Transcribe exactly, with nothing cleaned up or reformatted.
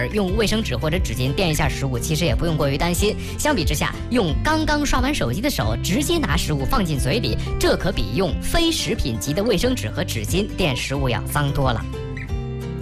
儿用卫生纸或者纸巾垫一下食物，其实也不用过于担心。相比之下，用刚刚刷完手机的手直接拿食物放进嘴里，这可比用非食品级的卫生纸和纸巾垫食物要脏多了。